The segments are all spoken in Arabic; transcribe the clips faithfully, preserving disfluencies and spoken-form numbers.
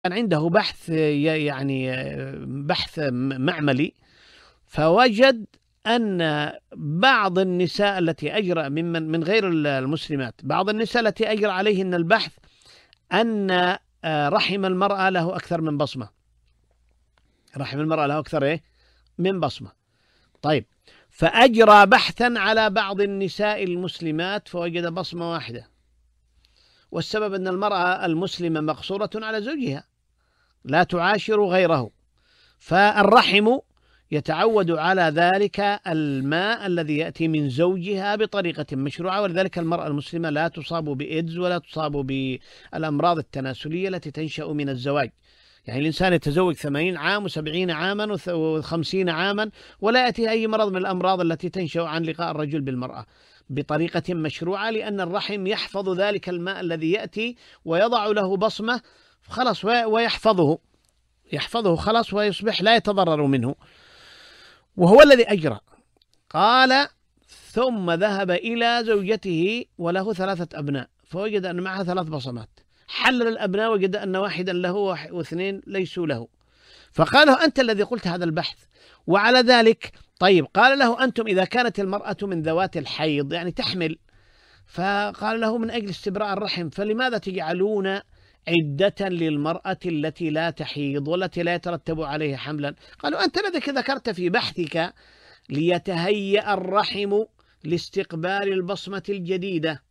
كان عنده بحث يعني بحث معملي، فوجد أن بعض النساء التي أجرى ممن من غير المسلمات، بعض النساء التي أجرى عليهن البحث أن رحم المرأة له أكثر من بصمة. رحم المرأة له أكثر إيه؟ من بصمة. طيب، فأجرى بحثا على بعض النساء المسلمات فوجد بصمة واحدة، والسبب أن المرأة المسلمة مقصورة على زوجها لا تعاشر غيره، فالرحم يتعود على ذلك الماء الذي يأتي من زوجها بطريقة مشروعة، ولذلك المرأة المسلمة لا تصاب بإيدز ولا تصاب بالأمراض التناسلية التي تنشأ من الزواج. يعني الإنسان يتزوج ثمانين عام وسبعين عاما وخمسين عاما ولا يأتي أي مرض من الأمراض التي تنشأ عن لقاء الرجل بالمرأة بطريقة مشروعة، لأن الرحم يحفظ ذلك الماء الذي يأتي ويضع له بصمة خلاص ويحفظه يحفظه خلاص ويصبح لا يتضرر منه، وهو الذي أجرى. قال: ثم ذهب إلى زوجته وله ثلاثة أبناء فوجد أن معها ثلاث بصمات، حلل الأبناء وجد أن واحدا له واثنين ليسوا له، فقال له: أنت الذي قلت هذا البحث. وعلى ذلك طيب قال له: أنتم إذا كانت المرأة من ذوات الحيض يعني تحمل، فقال له: من أجل استبراء الرحم، فلماذا تجعلون عدة للمرأة التي لا تحيض والتي لا يترتب عليها حملا؟ قالوا: أنت الذي ذكرت في بحثك ليتهيأ الرحم لاستقبال البصمة الجديدة،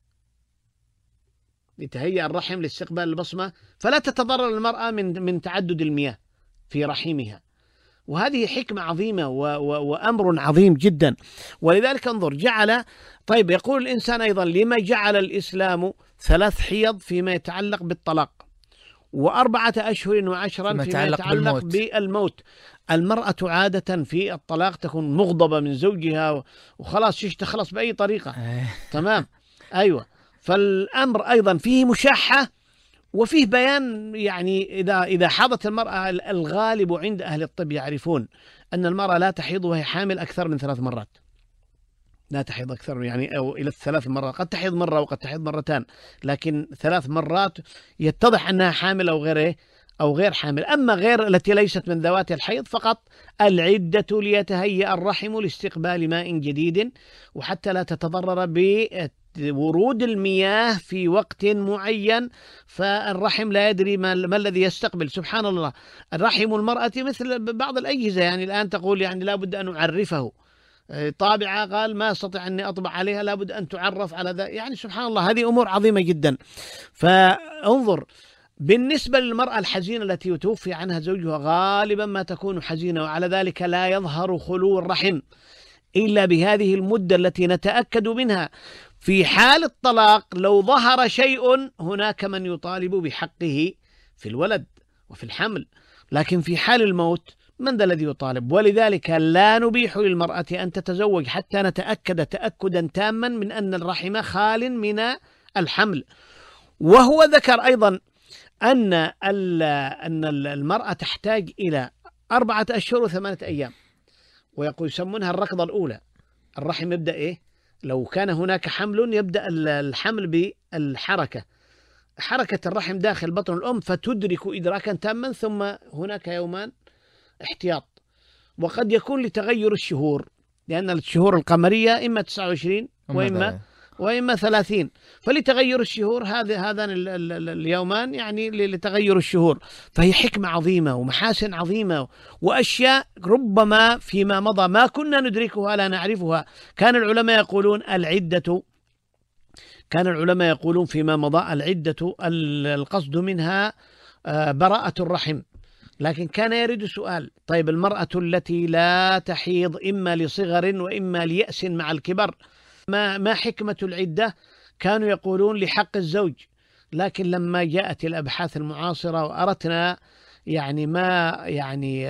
لتهيأ الرحم لاستقبال البصمة فلا تتضرر المرأة من من تعدد المياه في رحمها. وهذه حكمة عظيمة و و وأمر عظيم جدا. ولذلك انظر، جعل طيب يقول الإنسان أيضا: لما جعل الإسلام ثلاث حيض فيما يتعلق بالطلاق، وأربعة أشهر وعشرا فيما يتعلق, يتعلق بالموت. بالموت. المرأة عادة في الطلاق تكون مغضبة من زوجها وخلاص شش تخلص بأي طريقة. تمام. أيوة. فالأمر أيضا فيه مشاحة وفيه بيان. يعني إذا إذا حاضت المرأة، الغالب عند أهل الطب يعرفون أن المرأة لا تحيض وهي حامل أكثر من ثلاث مرات، لا تحيض أكثر يعني أو إلى الثلاث مرات، قد تحيض مرة وقد تحيض مرتان، لكن ثلاث مرات يتضح أنها حامل أو غير أو غير حامل. أما غير التي ليست من ذوات الحيض فقط العدة ليتهيأ الرحم لاستقبال ماء جديد، وحتى لا تتضرر بورود المياه في وقت معين، فالرحم لا يدري ما, ما الذي يستقبل. سبحان الله، الرحم المرأة مثل بعض الأجهزة، يعني الآن تقول يعني لا بد أن أعرفه، طابعة قال ما أستطيع أني أطبع عليها لابد أن تعرف على ذا. يعني سبحان الله، هذه أمور عظيمة جدا. فانظر، بالنسبة للمرأة الحزينة التي يتوفي عنها زوجها غالبا ما تكون حزينة، وعلى ذلك لا يظهر خلو الرحم إلا بهذه المدة التي نتأكد منها. في حال الطلاق لو ظهر شيء هناك من يطالب بحقه في الولد وفي الحمل، لكن في حال الموت من ذا الذي يطالب؟ ولذلك لا نبيح للمرأة أن تتزوج حتى نتأكد تأكدا تاما من أن الرحم خال من الحمل. وهو ذكر أيضا أن أن المرأة تحتاج إلى أربعة أشهر وثمانية أيام، ويقول يسمونها الركضة الأولى. الرحم يبدأ إيه؟ لو كان هناك حمل يبدأ الحمل بالحركة، حركة الرحم داخل بطن الأم فتدرك إدراكا تاما، ثم هناك يومان احتياط، وقد يكون لتغير الشهور، لأن الشهور القمرية إما تسعة وعشرين وإما وإما ثلاثين، فلتغير الشهور هذا هذان اليومان يعني لتغير الشهور. فهي حكمة عظيمة ومحاسن عظيمة وأشياء ربما فيما مضى ما كنا ندركها لا نعرفها. كان العلماء يقولون العدة كان العلماء يقولون فيما مضى العدة القصد منها براءة الرحم، لكن كان يرد سؤال: طيب المرأة التي لا تحيض إما لصغر وإما ليأس مع الكبر، ما ما حكمة العدة؟ كانوا يقولون لحق الزوج، لكن لما جاءت الأبحاث المعاصرة وأرتنا يعني ما يعني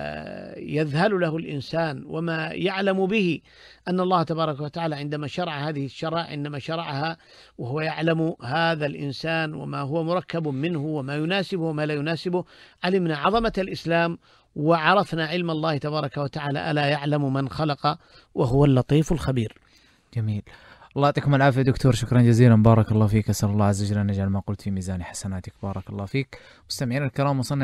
يذهل له الإنسان وما يعلم به أن الله تبارك وتعالى عندما شرع هذه الشرائع إنما شرعها وهو يعلم هذا الإنسان وما هو مركب منه وما يناسبه وما لا يناسبه. علمنا عظمة الإسلام وعرفنا علم الله تبارك وتعالى: ألا يعلم من خلق وهو اللطيف الخبير. جميل. الله يعطيكم العافية دكتور، شكرا جزيلا، بارك الله فيك. أسأل الله عز وجل أن يجعل ما قلت في ميزان حسناتك. بارك الله فيك. مستمعينا الكرام، وصلنا